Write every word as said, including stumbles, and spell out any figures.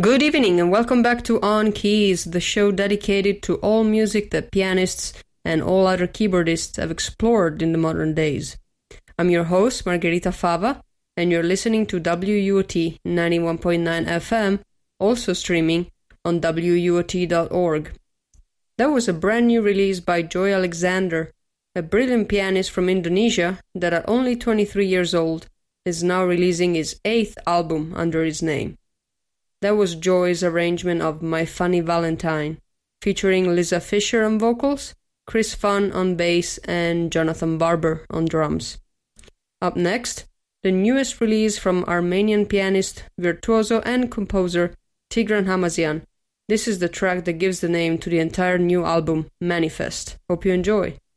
Good evening and welcome back to On Keys, the show dedicated to all music that pianists and all other keyboardists have explored in the modern days. I'm your host, Margherita Fava, and you're listening to W U O T ninety-one point nine F M, also streaming on W U O T dot org. That was a brand new release by Joy Alexander, a brilliant pianist from Indonesia that at only twenty-three years old is now releasing his eighth album under his name. That was Joy's arrangement of My Funny Valentine, featuring Lisa Fischer on vocals, Chris Funn on bass, and Jonathan Barber on drums. Up next, the newest release from Armenian pianist, virtuoso and composer Tigran Hamazian. This is the track that gives the name to the entire new album, Manifest. Hope you enjoy.